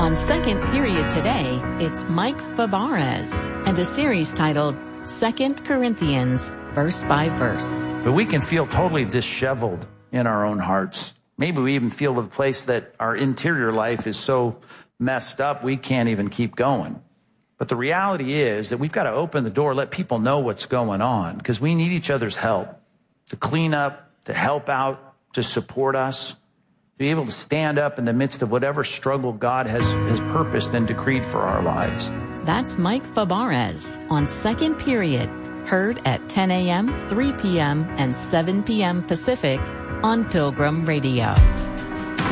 On Second Period today, it's Mike Fabarez and a series titled 2 Corinthians, verse by verse. But we can feel totally disheveled in our own hearts. Maybe we even feel to the place that our interior life is so messed up we can't even keep going. But the reality is that we've got to open the door, let people know what's going on, because we need each other's help to clean up, to help out, to support us, to be able to stand up in the midst of whatever struggle God has purposed and decreed for our lives. That's Mike Fabarez on Second Period, heard at 10 a.m., 3 p.m., and 7 p.m. Pacific on Pilgrim Radio.